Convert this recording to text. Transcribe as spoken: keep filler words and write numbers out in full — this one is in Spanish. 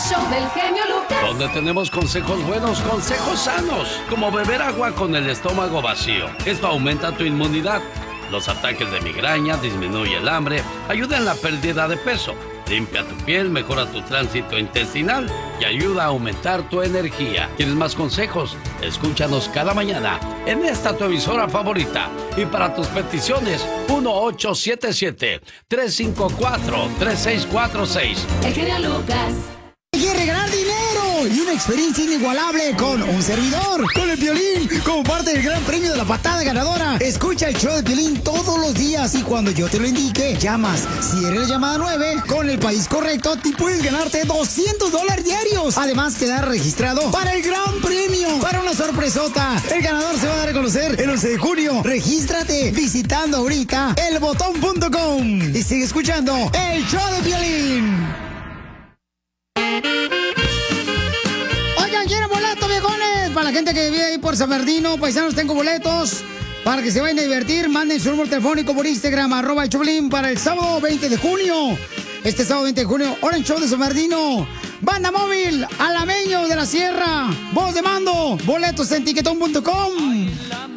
show del genio Lucas. Donde tenemos consejos buenos, consejos sanos, como beber agua con el estómago vacío. Esto aumenta tu inmunidad. Los ataques de migraña, disminuye el hambre, ayuda en la pérdida de peso, limpia tu piel, mejora tu tránsito intestinal y ayuda a aumentar tu energía. ¿Quieres más consejos? Escúchanos cada mañana en esta tu emisora favorita. Y para tus peticiones, uno ocho siete siete, tres cinco cuatro, tres seis cuatro seis. El genio Lucas. Quiere ganar dinero y una experiencia inigualable con un servidor, con el Piolín, como parte del gran premio de la patada ganadora. Escucha el show de Piolín todos los días y cuando yo te lo indique, llamas. Si eres la llamada nueve, con el país correcto, te puedes ganarte doscientos dólares diarios. Además, quedar registrado para el gran premio, para una sorpresota. El ganador se va a dar a conocer el once de junio. Regístrate visitando ahorita el botón punto com y sigue escuchando el show de Piolín. Oigan, ¿quieren boletos, viejones? Para la gente que vive ahí por San Bernardino, paisanos, tengo boletos para que se vayan a divertir. Manden su número telefónico por Instagram, arroba el Choplin, para el sábado veinte de junio. Este sábado veinte de junio, Orange Show de San Bernardino. Banda móvil, Alameño de la Sierra. Voz de mando, boletos en tiquetón punto com.